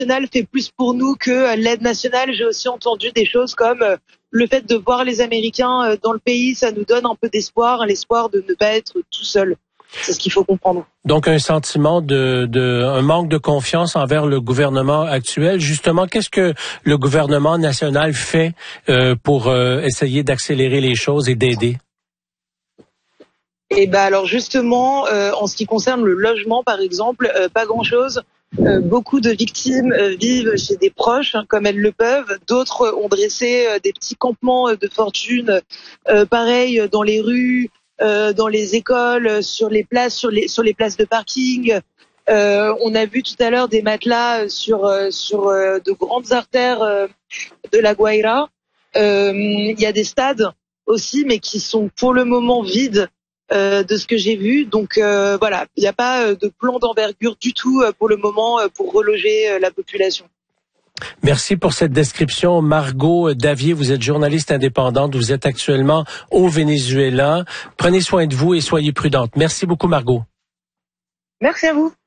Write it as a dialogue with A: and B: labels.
A: national fait plus pour nous que l'aide nationale. J'ai aussi entendu des choses comme le fait de voir les Américains dans le pays, ça nous donne un peu d'espoir, l'espoir de ne pas être tout seul. C'est ce qu'il faut comprendre.
B: Donc un sentiment un manque de confiance envers le gouvernement actuel. Justement, qu'est-ce que le gouvernement national fait pour essayer d'accélérer les choses et d'aider?
A: Et alors justement, en ce qui concerne le logement, par exemple, pas grand-chose. Beaucoup de victimes vivent chez des proches, comme elles le peuvent. D'autres ont dressé des petits campements de fortune, pareil dans les rues, dans les écoles, sur les places, sur les places de parking. On a vu tout à l'heure des matelas sur de grandes artères de la Guaira. Il y a des stades aussi, mais qui sont pour le moment vides. De ce que j'ai vu. Donc voilà, il n'y a pas de plan d'envergure du tout pour le moment pour reloger la population.
B: Merci pour cette description. Margot Davier, vous êtes journaliste indépendante, vous êtes actuellement au Venezuela. Prenez soin de vous et soyez prudente. Merci beaucoup, Margot.
A: Merci à vous.